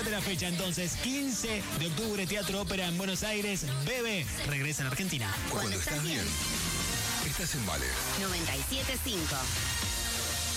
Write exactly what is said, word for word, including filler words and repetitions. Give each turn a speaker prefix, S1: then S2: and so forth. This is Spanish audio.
S1: Repite la fecha entonces, quince de octubre, Teatro Ópera en Buenos Aires. Bebe regresa en Argentina.
S2: Cuando estás bien, estás en Vale.
S3: noventa y siete punto cinco.